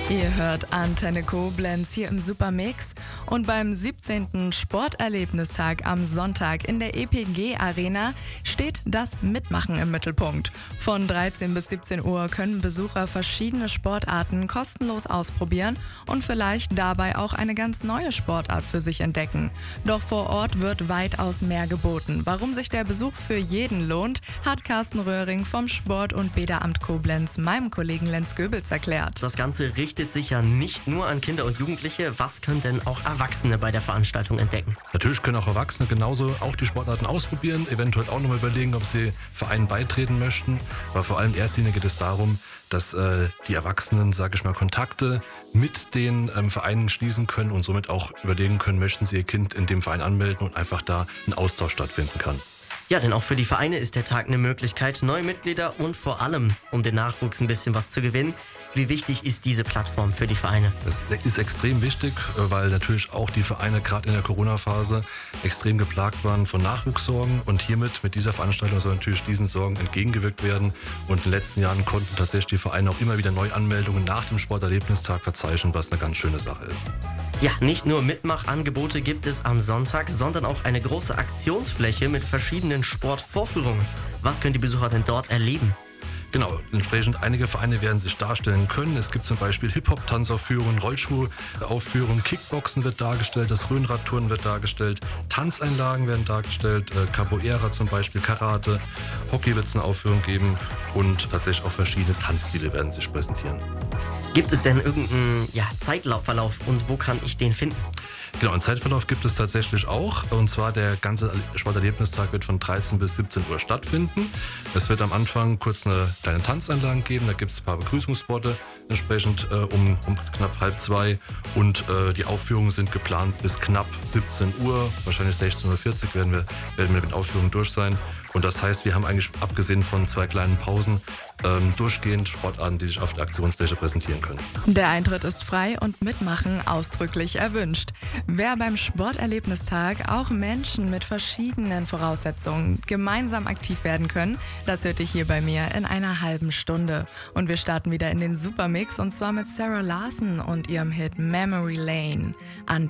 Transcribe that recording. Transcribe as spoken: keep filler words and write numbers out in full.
Ihr hört Antenne Koblenz hier im Supermix und beim siebzehnten Sporterlebnistag am Sonntag in der E P G Arena steht das Mitmachen im Mittelpunkt. Von dreizehn bis siebzehn Uhr können Besucher verschiedene Sportarten kostenlos ausprobieren und vielleicht dabei auch eine ganz neue Sportart für sich entdecken. Doch vor Ort wird weitaus mehr geboten. Warum sich der Besuch für jeden lohnt, hat Carsten Röhring vom Sport- und Bäderamt Koblenz meinem Kollegen Lenz Goebels erklärt. Das Ganze richtet sich ja nicht nur an Kinder und Jugendliche. Was können denn auch Erwachsene bei der Veranstaltung entdecken? Natürlich können auch Erwachsene genauso auch die Sportarten ausprobieren, eventuell auch nochmal überlegen, ob sie Vereinen beitreten möchten. Aber vor allem in erster Linie geht es darum, dass äh, die Erwachsenen, sage ich mal, Kontakte mit den ähm, Vereinen schließen können und somit auch überlegen können, möchten sie ihr Kind in dem Verein anmelden und einfach da ein Austausch stattfinden kann. Ja, denn auch für die Vereine ist der Tag eine Möglichkeit, neue Mitglieder und vor allem, um den Nachwuchs ein bisschen was zu gewinnen. Wie wichtig ist diese Plattform für die Vereine? Das ist extrem wichtig, weil natürlich auch die Vereine gerade in der Corona-Phase extrem geplagt waren von Nachwuchssorgen und hiermit, mit dieser Veranstaltung soll natürlich diesen Sorgen entgegengewirkt werden und in den letzten Jahren konnten tatsächlich die Vereine auch immer wieder Neuanmeldungen nach dem Sporterlebnistag verzeichnen, was eine ganz schöne Sache ist. Ja, nicht nur Mitmachangebote gibt es am Sonntag, sondern auch eine große Aktionsfläche mit verschiedenen Sportvorführungen. Was können die Besucher denn dort erleben? Genau, entsprechend einige Vereine werden sich darstellen können. Es gibt zum Beispiel Hip-Hop-Tanzaufführungen, Rollschuhaufführungen, Kickboxen wird dargestellt, das Rhönradturnen wird dargestellt, Tanzeinlagen werden dargestellt, äh, Capoeira zum Beispiel, Karate, Hockey wird es eine Aufführung geben und tatsächlich auch verschiedene Tanzstile werden sich präsentieren. Gibt es denn irgendeinen ja, Zeitverlauf und wo kann ich den finden? Genau, einen Zeitverlauf gibt es tatsächlich auch. Und zwar der ganze Sporterlebnistag wird von dreizehn bis siebzehn Uhr stattfinden. Es wird am Anfang kurz eine kleine Tanzeinlage geben. Da gibt es ein paar Begrüßungsworte entsprechend äh, um, um knapp halb zwei. Und äh, die Aufführungen sind geplant bis knapp siebzehn Uhr. Wahrscheinlich sechzehn Uhr vierzig werden wir, werden wir mit Aufführungen durch sein. Und das heißt, wir haben eigentlich abgesehen von zwei kleinen Pausen ähm, durchgehend Sportarten, die sich auf der Aktionsfläche präsentieren können. Der Eintritt ist frei und Mitmachen ausdrücklich erwünscht. Wer beim Sporterlebnistag auch Menschen mit verschiedenen Voraussetzungen gemeinsam aktiv werden können, das hört ihr hier bei mir in einer halben Stunde. Und wir starten wieder in den Supermix und zwar mit Sarah Larson und ihrem Hit Memory Lane. An